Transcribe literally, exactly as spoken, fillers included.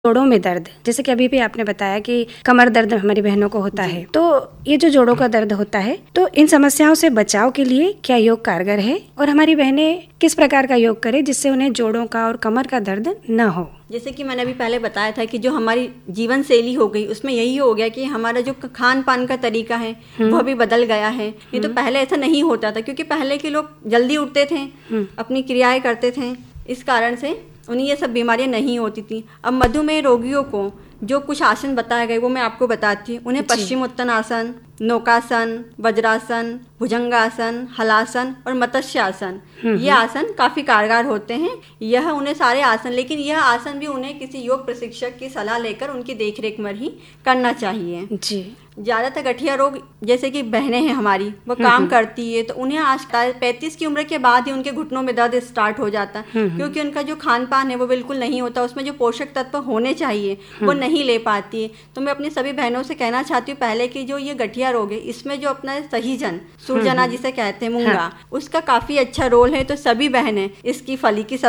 जोड़ों में दर्द, जैसे कि अभी भी आपने बताया कि कमर दर्द हमारी बहनों को होता है, तो ये जो जोड़ों का दर्द होता है, तो इन समस्याओं से बचाव के लिए क्या योग कारगर है और हमारी बहनें किस प्रकार का योग करें जिससे उन्हें जोड़ों का और कमर का दर्द न हो? जैसे कि मैंने अभी पहले बताया था कि जो हमारी जीवन शैली हो गई उसमें यही हो गया कि हमारा जो खान पान का तरीका है वो अभी बदल गया है। ये तो पहले ऐसा नहीं होता था, क्योंकि पहले के लोग जल्दी उठते थे, अपनी क्रियाएं करते थे, इस कारण से उन्हें ये सब बीमारियां नहीं होती थी। अब मधुमेह रोगियों को जो कुछ आसन बताए गए वो मैं आपको बताती हूँ। उन्हें पश्चिम उत्तानासन, नौकासन, वज्रासन, भुजंगासन, हलासन और मत्स्य आसन, ये आसन काफ़ी कारगर होते हैं। यह उन्हें सारे आसन, लेकिन यह आसन भी उन्हें किसी योग प्रशिक्षक की सलाह लेकर उनकी देखरेख में ही करना चाहिए जी। ज़्यादातर गठिया रोग जैसे कि बहनें हैं हमारी, वो काम करती है, तो उन्हें आज पैंतीस की उम्र के बाद ही उनके घुटनों में दर्द स्टार्ट हो जाता है, क्योंकि उनका जो खान पान है वो बिल्कुल नहीं होता, उसमें जो पोषक तत्व होने चाहिए वो नहीं ले पाती है। तो मैं अपनी सभी बहनों से कहना चाहती हूँ, पहले की जो ये गठिया रोग है इसमें जो अपना सहीजन, सूरजना जिसे कहते हैं, मूंगा, उसका काफ़ी अच्छा रोल है। तो सभी बहनें इसकी फली की